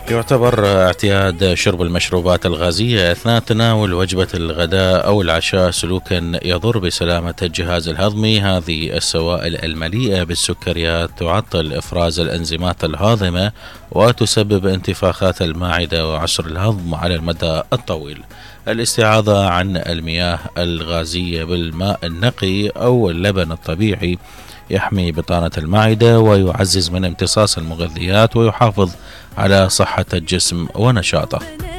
يعتبر اعتياد شرب المشروبات الغازية أثناء تناول وجبة الغداء أو العشاء سلوكا يضر بسلامة الجهاز الهضمي. هذه السوائل المليئة بالسكريات تعطل إفراز الأنزيمات الهاضمة وتسبب انتفاخات المعدة وعسر الهضم على المدى الطويل. الاستعاضة عن المياه الغازية بالماء النقي أو اللبن الطبيعي يحمي بطانة المعدة ويعزز من امتصاص المغذيات ويحافظ على صحة الجسم ونشاطه.